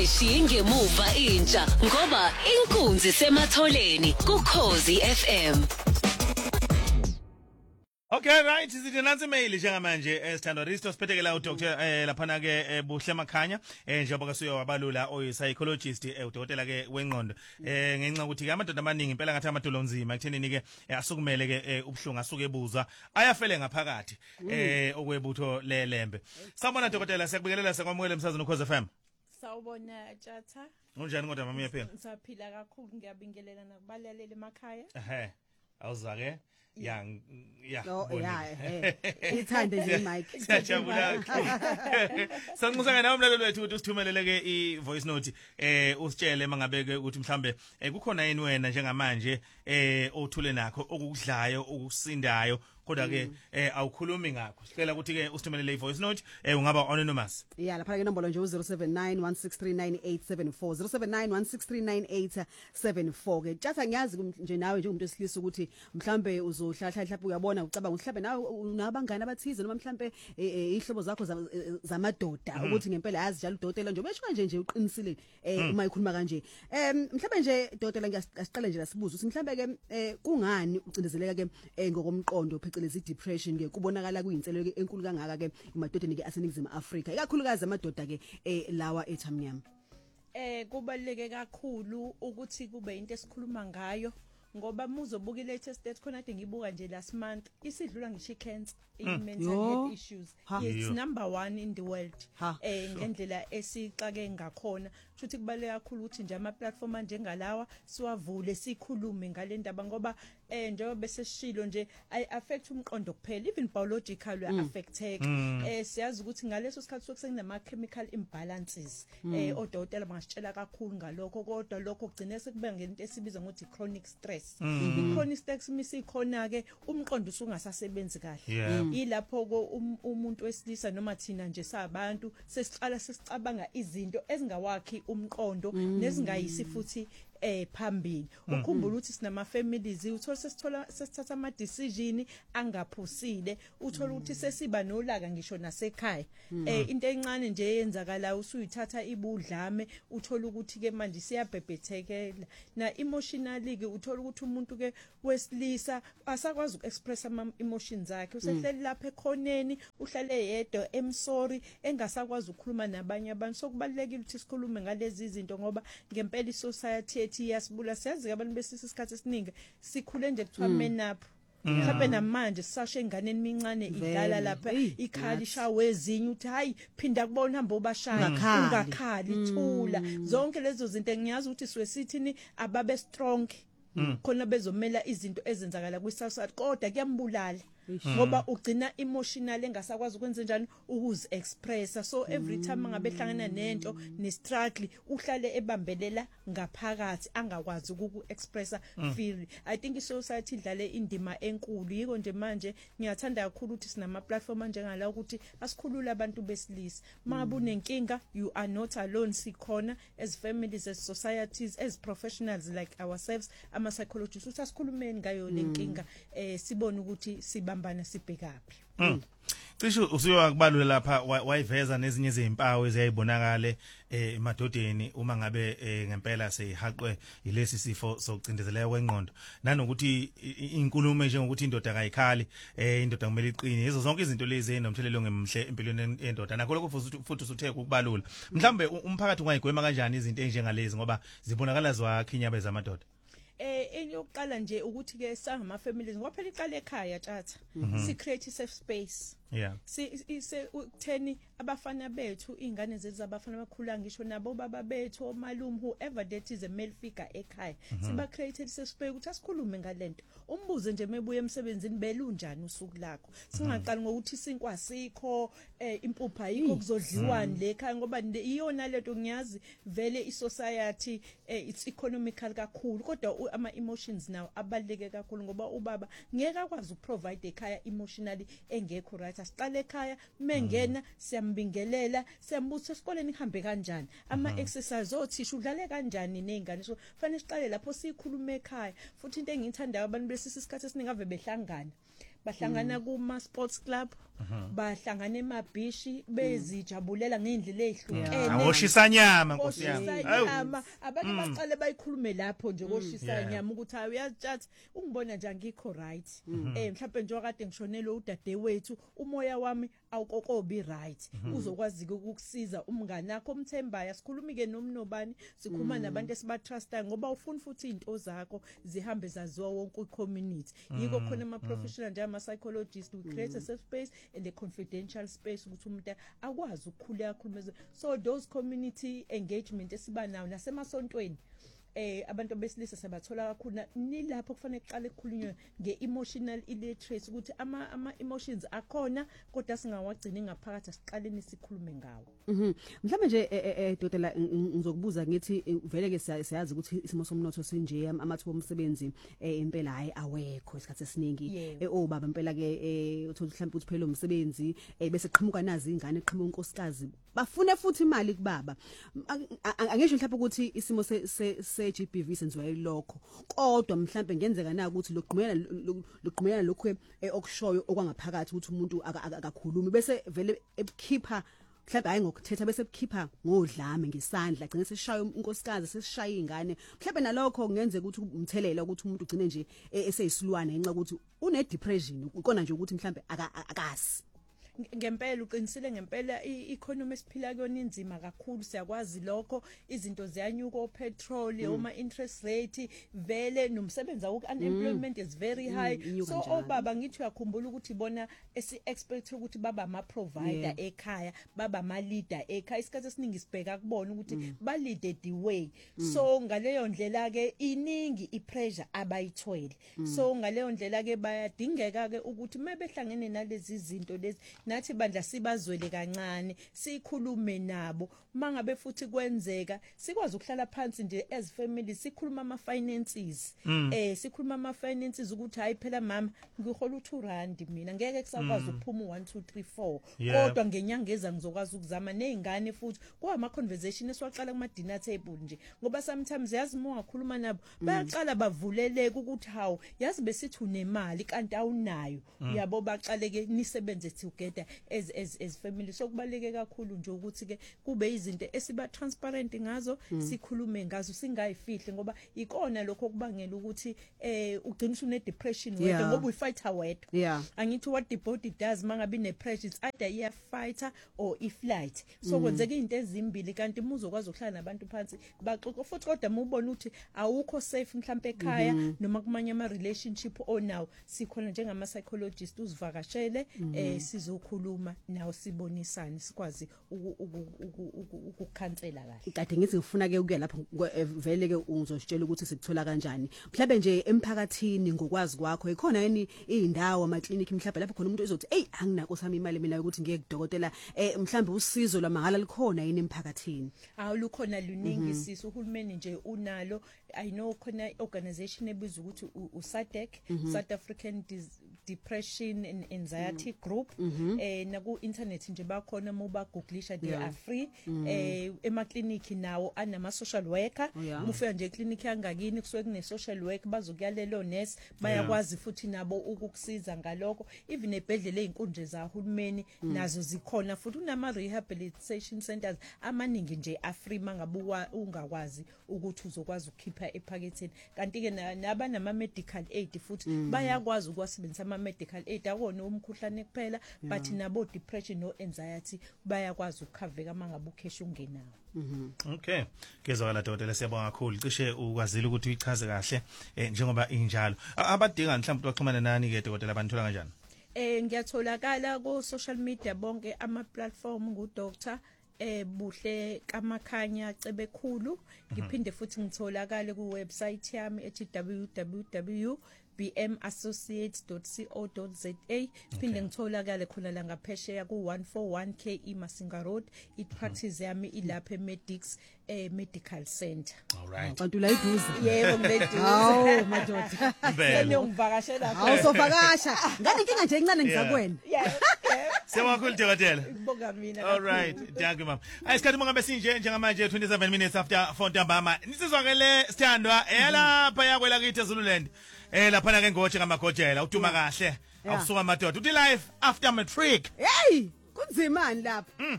Ungayishiyi ngemuva intsha ngoba inkunzi sematholeni kuKhozi FM. Okay, right, sithi nansi mail njengamanje sithandwa Risto siphethekela uDr laphana ke Buhle Makhanya njengoba kasuyo wabalula psychologist udokotela ke wengqondo ngenxa ukuthi ke amadoda amaningi impela ngathi amadulo nzima ekuthenini ke asukumele ke ubhlungu asuke ebuzwa ayafele ngaphakathi okwebutho lelembe. Sawubona dokotela, siyakubikelela sekwamukela emsazweni uKhozi FM. Sawubona Tjatha. Unjani kodwa mama yaphila? Ngisaphila kakhulu, ngiyabingelela nakubalaleli emakhaya. Awuza ke ya ithande nje mic siyajabula sanqusanga nawe umlaleli wethu ukuthi usithumelele ke i-voice note usitshele mangabe ke ukuthi mhlambe kukhona yini wena njengamanje othule nakho okudlayo okusindayo kodwa ke awukhulumi ngakho. Sicela ukuthi ke usithumelele i-voice note ungaba anonymous. Yeah, lapha ke inombolo nje 0791639874 0791639874 ke Tjatha ngiyazi nje nawe njengomuntu wesilisa ukuthi mhlambe uzohlahla mhlawumbe uyabona ucabanga mhlambe nawe unabangani abathize noma mhlambe ihlobo zakho zamadoda ukuthi ngempela yazi njalo udokotela nje besho nje uqinisile uma ikhuluma kanje mhlambe nje dokotela ngiyasiqala nje lasibuza ukuthi mhlambe ke kungani ucindezeleka ke ngokomqondo phecelezi depression ke kubonakala kuyinselelo ke enkulu kangaka ke emadodeni ke aseningizimu Afrika ikakhulukazi amadoda ke lawa ethamnyama. Kubaluleke kakhulu ukuthi kube into esikhuluma ngayo ngoba muzobuka i-latest state khona kade ngibuka nje last month isidlula ngisho cancer mental health issues it's number 1 in the world ngendlela esixake ngakhona futhi kubaluleke kakhulu ukuthi nje ama platform njengalawa siwavule sikhulume ngale ndaba ngoba njengoba bese sishilo nje I affect umqondo kuphela even biological affecteka siyazi ukuthi ngaleso sikhathi sokusenama chemical imbalances odokotela bangasitshela kakhulu ngalokho kodwa lokho kugcina sekube ngento esibiza ngokuthi chronic stress. I-chronic stress misikhona ke umqondo usungasasebenzi kahle ilapho umuntu wesilisa noma thina nje sabantu sesiqala sesicabanga izinto ezingawakhi umqondo nezingayisi futhi phambili. Ukukhumbula ukuthi sinama families uthola sesithatha ama decision angaphusile uthola ukuthi sesiba nolaka ngisho nasekhaya into encane nje eyenzakala usuyithatha ibudlame uthola ukuthi ke manje siyabhebhethekela na emotionally ke uthola ukuthi umuntu ke wesilisa asakwazi ukuexpress ama emotions akhe usehleli lapha ekhoneni uhlale yedwa sorry engasakwazi ukukhuluma nabanye abantu. So kubalulekile ukuthi sikhulume ngalezi izinto ngoba ngempela isociety ethi yasibula siyazi abantu besisi isikhathi esiningi sikhule nje kuthiwa menap mhlawumbe namanje sisashe enganeni mincane idlala lapha ikhali shawe ezinye uthi hayi phinda kubona hamba obashaya ungakhali thula zonke lezo zinto ngiyazi ukuthi siwe sithini ababe strong khona bezomela izinto ezenzakala kwisociety kodwa kuyambulala ngoba ugcina emotional engasakwazi ukwenza njani ukuzi expressa. So every time ngabe hlangana nento ne struggle uhlale ebambelela ngaphakathi angakwazi ukuku expressa feel. I think isociety idlale indima enkulu yiko nje manje ngiyathanda kakhulu ukuthi sinama platform njengala ukuthi asikhulule abantu besilisa mangabe unenkinga you are not alone. Sikhona as families, as societies, as professionals like ourselves ama psychologists ukuthi asikhulumeni ngayo lenkinga sibone ukuthi sibambana sibhekapi. Cisho usuyokubalula lapha wayiveza nezinye izimpawu eziyibonakala emadodeni uma ngabe ngempela seyihaqwe yilesi sifo sokucindezeleka kwengqondo nanokuthi inkulumo njengokuthi indoda kayikhali indoda kumele iqine izo zonke izinto lezi enomthelelo ngemhle empilweni yendoda nakho lokho futhi usuthe ukubalula mhlambe umphakathi ungayigwema kanjani izinto enjengalezi ngoba zibonakala zwakhinya bezamadoda. Eyokuqala nje ukuthi ke sangama families ngoba phela iqala ekhaya Tjatha si create safe space ukutheni abafana bethu ingane zethu abafana bakhula ngisho nabo baba bethu omalume whoever that is a male figure ekhaya siba created safe space ukuthi asikhulume ngalento umbuze nje mebuye emsebenzini belunjani usuku lakho singaqali ngokuthi isinkwa sikho impuphu ayikho kuzodliwani lekhaya ngoba iyona lento ngiyazi vele isociety it's economical kakhulu kodwa ama emotions now abaleke kakhulu ngoba ubaba ngeke akwazi ukuprovide ekhaya emotionally engekho right. Asiqale ekhaya mengena siyambingelela siyambuza esikoleni ihambe kanjani ama exercise othisha udlale kanjani nezingane. So fanele siqale lapho sikhulume ekhaya futhi into engiyithandayo abantu besisi isikhathi esiningi ave behlangana bahlangana kuma sports club bahlangana emabhishi bezijabulela ngeindlela ezihlukene awoshisa nyama Nkosi yami abantu baqale bayikhulume lapho nje koshisa nyama ukuthi uyazi chat ungibona nje ngikho right mhlawumbe nje wakade ngishonele udadewethu umoya wami awukokobi right uzokwazi ukukusiza umngane wakho omthembayo sikhulumike nomnobani sikhuluma nabantu esibatrustayo ngoba ufuna futhi izinto zakho zihambe zaziwa wonke community yiko khona ama professional nje ama psychologist we create a safe space and a confidential space ukuthi umuntu akwazi ukukhuleka khulumeza so those community engagement esiba nawo nasemasontweni abantu besilisa sabathola kakhulu nilapho kufanele kuqale kukhulunywe ngeemotional illiteracy ukuthi ama emotions akhona kodwa singawagcini ngaphakathi asiqaleni sikhulume ngawo mhlawumbe nje Dotela ngizokubuza ngithi vele ke siyazi ukuthi isimo somnotho sinje amathuba omsebenzi impela hayi awekho isikhathi esiningi obaba impela ke uthola mhlawumbe ukuthi phela umsebenzi bese qhamuka nazi ingane eqhamuka unkosikazi bafune futhi imali kubaba angisho mhlawumbe ukuthi isimo se GBV senziwa yilokho kodwa mhlawumbe ngenzeka na ukuthi loqhumela lokho okushoyo okwangaphakathi ukuthi umuntu akakhulumi bese vele ekhipha mhlawumbe hayi ngokuthetha bese ekhipha ngodlame ngesandla gcine seshaya unkosikazi sesishaya ingane mhlawumbe nalokho kungenzeka ukuthi umthelela ukuthi umuntu ugcine nje eseyisilwane ngenxa ukuthi une depression ukona nje ukuthi mhlawumbe akasi ngempela uqinisile ngempela economy esiphila kuyona inzima kakhulu siyakwazi lokho izinto ziyanyuka opetrol uma interest rate vele nomsebenzi unemployment is very high so obaba ngithi uyakhumbula ukuthi bona expect ukuthi baba ama provider ekhaya baba ama leader ekhaya isikhathi esiningi sibheka kubona ukuthi ba lead the way so ngaleyo ndlela ke iningi ipressure abayithwele so ngaleyo ndlela ke bayadingeka ke ukuthi mabehlangene nalezi zinto lezi nathi bandla sibazwele kancane sikhulume nabo mangabe futhi kwenzeka sikwazi ukuhlala phansi nje as family sikhuluma ama finances sikhuluma ama finances ukuthi hayi phela mama ngihola u2 mina ngeke kusakwazi ukuphuma u1 2 3 4 kodwa ngenyanga eza ngizokwazi ukuzama nezingane futhi kwama conversation esiwaqala kuma dinner table nje ngoba sometimes yazi uma ungakhuluma nabo bayaqala bavuleleke ukuthi hawo yazi besithi unemali kanti awunayo yabo baqale ke nisebenze together as family so kubaleke kakhulu nje ukuthi ke kube izinto esiba transparent ngazo sikhulume ngazo singayifihle ngoba ikona lokho kubangela ukuthi ugcina une depression wedwa ngoba uyifighter wedwa angithi what the body does mangabe ine pressure it's either iya fighter or iflight so kwenzeka izinto ezimbili kanti muzokwazi ukuhlala nabantu phansi baxoxa futhi kodwa mubona ukuthi awukho safe mhlawumbe ekhaya noma kumanye ama relationship onawo sikhona njengama psychologist uzivakashele sizokhuluma nawo sibonisane sikwazi ukukhansela kahle kade ngithi ngifuna ke ukuya lapho vele ke uzositshela ukuthi sikuthola kanjani mhlawumbe nje emphakathini ngokwazi kwakho ikhona yini izindawo ama clinic mhlawumbe lapho khona umuntu ezothi hey anginako sami imali mina ukuthi ngiye kudokotela mhlawumbe usizo lwamahala likhona yini emphakathini lukhona luningi sisi uhulumeni nje unalo I know khona organization ebizwa ukuthi uSADC South African Depression and Anxiety Group naku internet nje bakhona moba googlisha they are free ema clinic nawo anama social worker mufika nje clinic yangakini kusuke kune social worker bazokuyalelo nurse bayakwazi futhi nabo ukukusiza ngalokho even ebhedlela ezinkundle zahulumeni nazo zikhona futhi unama rehabilitation centers amaningi nje afree mangabuka ungakwazi ukuthi uzokwazi ukukhipha ephaketheni kanti ke naba nama medical aid futhi bayakwazi ukwasebenzisa ama medical aid akona umkhuhlane kuphela but nabo depression no anxiety bayakwazi ukukhaveka mangabe ukhesh ungenawo okay kezwakala Dotela siyabonga kakhulu cishe ukwazile ukuthi uyichaze kahle njengoba injalo abadinga mhlawumbe ukuxhumana nani ke Dotela abanthola kanjani ngiyatholakala ku social media bonke ama platform ngu Dr Buhle Kamakhanya Cebekhulu ngiphinde futhi ngitholakala ku website yami www.bmassociates.co.za phinde ngitholakala khona la ngaphesheya ku 141KE Masinga Road ipractice yami ilapha eMedix Medical Center alright kanti la iduze yebo ngileduze madoda ngiyongivakashela awusovakasha ngani inkinga nje encane ngizakwena Siyabonga dokotela. Ngibonga mina. All right, thank you mama. Ayisikhathi mongabe sinje njengamanje 27 minutes after 4 ntambama. Nisizwakele sithandwa elapha yakwela kithi eZululand. Lapha na ke ngotshe ngamagojela utuma kahle. Awusuka madoda. Uthi life after matric. Hey, kunzimani lapha?